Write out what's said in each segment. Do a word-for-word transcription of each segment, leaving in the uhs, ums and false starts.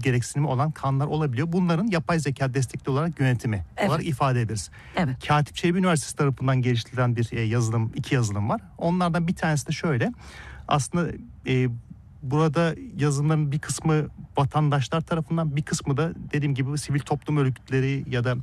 gereksinimi olan kanunlar olabiliyor. Bunların yapay zeka destekli olarak yönetimi Evet. olarak ifade ederiz. Evet. Katip Çelebi Üniversitesi tarafından geliştirilen bir yazılım, iki yazılım var. Onlardan bir tanesi de şöyle. Aslında e, burada yazılımların bir kısmı vatandaşlar tarafından, bir kısmı da dediğim gibi sivil toplum örgütleri ya da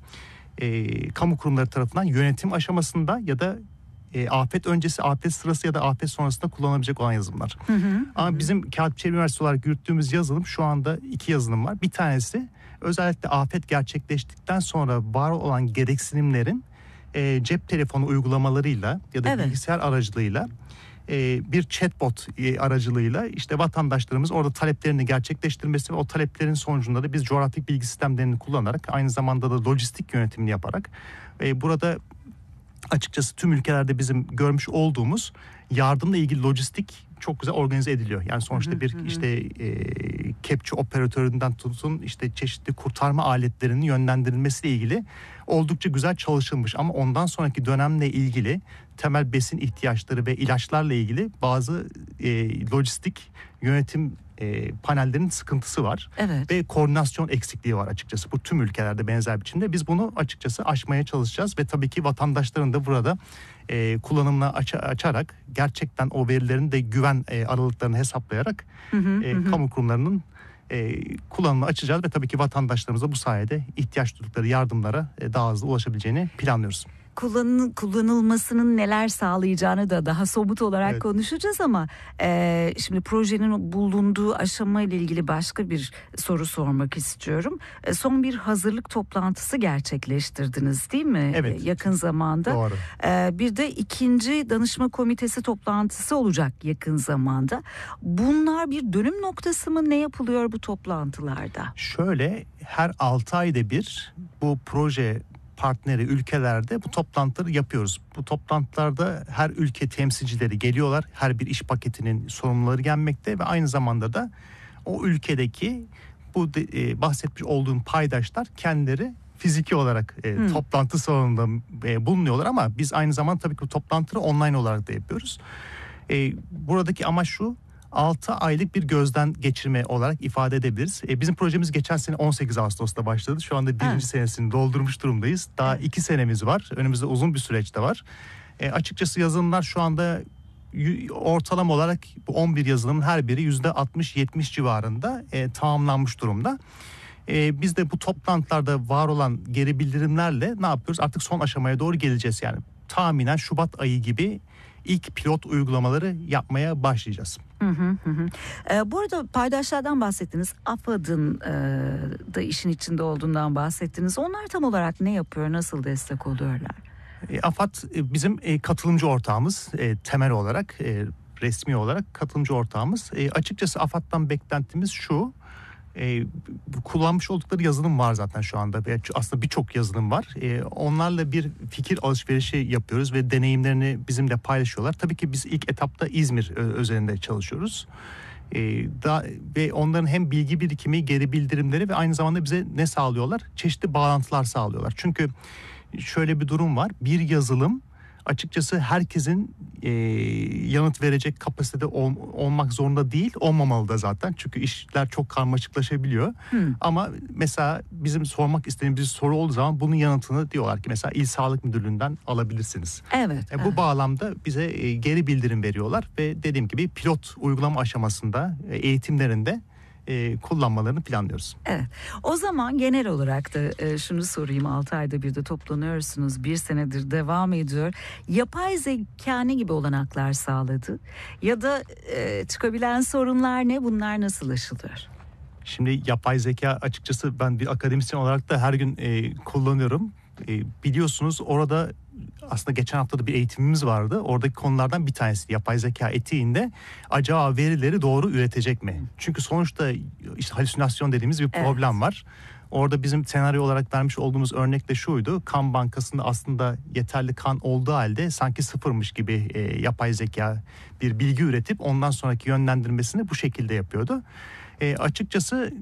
e, kamu kurumları tarafından yönetim aşamasında ya da e, afet öncesi, afet sırası ya da afet sonrasında kullanılabilecek olan yazılımlar. Hı hı, Ama hı. bizim Katip Çelebi Üniversitesi olarak yürüttüğümüz yazılım, şu anda iki yazılım var. Bir tanesi özellikle afet gerçekleştikten sonra var olan gereksinimlerin e, cep telefonu uygulamalarıyla ya da Evet. bilgisayar aracılığıyla e, bir chatbot e, aracılığıyla işte vatandaşlarımız orada taleplerini gerçekleştirmesi ve o taleplerin sonucunda da biz coğrafik bilgi sistemlerini kullanarak, aynı zamanda da lojistik yönetimini yaparak e, burada açıkçası tüm ülkelerde bizim görmüş olduğumuz yardımla ilgili lojistik çok güzel organize ediliyor. Yani sonuçta bir işte e, kepçe operatöründen tutun işte çeşitli kurtarma aletlerinin yönlendirilmesiyle ilgili oldukça güzel çalışılmış. Ama ondan sonraki dönemle ilgili temel besin ihtiyaçları ve ilaçlarla ilgili bazı e, lojistik yönetim e, panellerinin sıkıntısı var. Evet. Ve koordinasyon eksikliği var açıkçası. Bu tüm ülkelerde benzer biçimde. Biz bunu açıkçası aşmaya çalışacağız ve tabii ki vatandaşların da burada e, kullanımına aç- açarak gerçekten o verilerin de güven e, aralıklarını hesaplayarak Hı hı, e, hı. kamu kurumlarının e, kullanımını açacağız ve tabii ki vatandaşlarımıza bu sayede ihtiyaç duydukları yardımlara e, daha hızlı ulaşabileceğini planlıyoruz. Kullanıl, kullanılmasının neler sağlayacağını da daha somut olarak Evet. konuşacağız ama e, şimdi projenin bulunduğu aşama ile ilgili başka bir soru sormak istiyorum. E, son bir hazırlık toplantısı gerçekleştirdiniz değil mi? Evet. E, yakın zamanda. Doğru. E, bir de ikinci danışma komitesi toplantısı olacak yakın zamanda. Bunlar bir dönüm noktası mı? Ne yapılıyor bu toplantılarda? Şöyle, her altı ayda bir bu proje partneri ülkelerde bu toplantıları yapıyoruz. Bu toplantılarda her ülke temsilcileri geliyorlar. Her bir iş paketinin sorumluları gelmekte ve aynı zamanda da o ülkedeki bu de, e, bahsetmiş olduğum paydaşlar kendileri fiziki olarak e, hmm. toplantı salonunda e, bulunuyorlar ama biz aynı zamanda tabii ki bu toplantıları online olarak da yapıyoruz. E, buradaki amaç şu: altı aylık bir gözden geçirme olarak ifade edebiliriz. E, bizim projemiz geçen sene on sekiz Ağustos'ta başladı. Şu anda birinci evet. senesini doldurmuş durumdayız. Daha evet. iki senemiz var. Önümüzde uzun bir süreç de var. E, açıkçası yazılımlar şu anda ortalama olarak bu on bir yazılımın her biri yüzde altmış yetmiş civarında e, tamamlanmış durumda. E, biz de bu toplantılarda var olan geri bildirimlerle ne yapıyoruz? Artık son aşamaya doğru geleceğiz yani. Tahminen Şubat ayı gibi ilk pilot uygulamaları yapmaya başlayacağız. Hı hı hı. Ee, bu arada paydaşlardan bahsettiniz. AFAD'ın e, da işin içinde olduğundan bahsettiniz. Onlar tam olarak ne yapıyor? Nasıl destek oluyorlar? E, AFAD e, bizim e, katılımcı ortağımız e, temel olarak, e, resmi olarak katılımcı ortağımız. E, açıkçası AFAD'dan beklentimiz şu: E, kullanmış oldukları yazılım var zaten şu anda. Aslında birçok yazılım var. E, onlarla bir fikir alışverişi yapıyoruz ve deneyimlerini bizimle paylaşıyorlar. Tabii ki biz ilk etapta İzmir üzerinde çalışıyoruz. E, da, ve onların hem bilgi birikimi, geri bildirimleri ve aynı zamanda bize ne sağlıyorlar? Çeşitli bağlantılar sağlıyorlar. Çünkü şöyle bir durum var. Bir yazılım açıkçası herkesin e, yanıt verecek kapasitede ol, olmak zorunda değil, olmamalı da zaten. Çünkü işler çok karmaşıklaşabiliyor. Hmm. Ama mesela bizim sormak istediğimiz bir soru olduğu zaman bunun yanıtını diyorlar ki mesela İl Sağlık Müdürlüğü'nden alabilirsiniz. Evet. E, bu evet. bağlamda bize e, geri bildirim veriyorlar ve dediğim gibi pilot uygulama aşamasında, e, eğitimlerinde E, kullanmalarını planlıyoruz. Evet. O zaman genel olarak da e, şunu sorayım. altı ayda bir de toplanıyorsunuz. Bir senedir devam ediyor. Yapay zeka ne gibi olanaklar sağladı? Ya da e, çıkabilen sorunlar ne? Bunlar nasıl aşılıyor? Şimdi yapay zeka açıkçası ben bir akademisyen olarak da her gün e, kullanıyorum. E, biliyorsunuz orada aslında geçen hafta da bir eğitimimiz vardı. Oradaki konulardan bir tanesi yapay zeka etiğinde acaba verileri doğru üretecek mi? Çünkü sonuçta işte halüsinasyon dediğimiz bir problem evet. var. Orada bizim senaryo olarak vermiş olduğumuz örnek de şuydu: kan bankasında aslında yeterli kan olduğu halde sanki sıfırmış gibi e, yapay zeka bir bilgi üretip ondan sonraki yönlendirmesini bu şekilde yapıyordu. E, açıkçası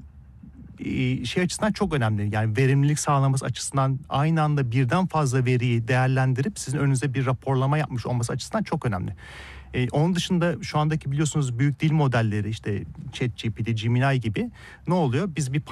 şey açısından çok önemli. Yani verimlilik sağlaması açısından, aynı anda birden fazla veriyi değerlendirip sizin önünüze bir raporlama yapmış olması açısından çok önemli. Ee, onun dışında şu andaki biliyorsunuz büyük dil modelleri, işte ChatGPT, Gemini gibi ne oluyor? Biz bir